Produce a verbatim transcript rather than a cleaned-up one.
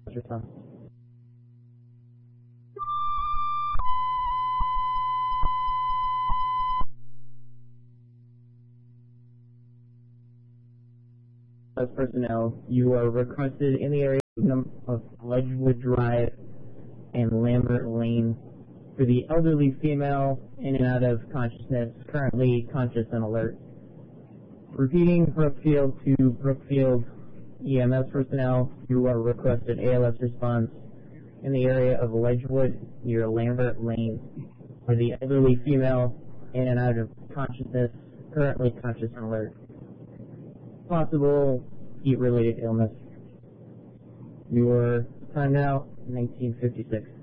response. As personnel, you are requested in the area of Ledgewood Drive and Lambert Lane for the elderly female in and out of consciousness, currently conscious and alert. Repeating Brookfield to Brookfield E M S personnel, you are requested A L S response in the area of Ledgewood near Lambert Lane for the elderly female in and out of consciousness, currently conscious and alert. Possible heat-related illness. Your time now, nineteen fifty-six.